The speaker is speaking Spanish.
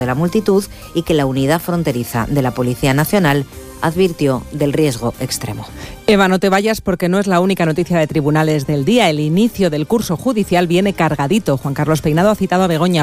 de la multitud y que la unidad fronteriza de la Policía Nacional advirtió del riesgo extremo. Eva, no te vayas porque no es la única noticia de tribunales del día. El inicio del curso judicial viene cargadito. Juan Carlos Peinado ha citado a Begoña